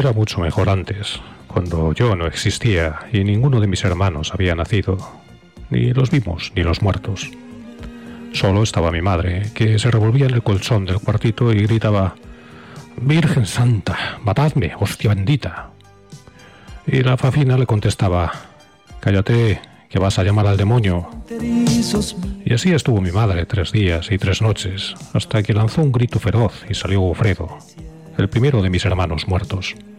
Era mucho mejor antes, cuando yo no existía y ninguno de mis hermanos había nacido, ni los vivos ni los muertos. Solo estaba mi madre, que se revolvía en el colchón del cuartito y gritaba: «Virgen Santa, matadme, hostia bendita». Y la Fafina le contestaba: «Cállate, que vas a llamar al demonio». Y así estuvo mi madre 3 días y 3 noches, hasta que lanzó un grito feroz y salió Gofredo, el primero de mis hermanos muertos.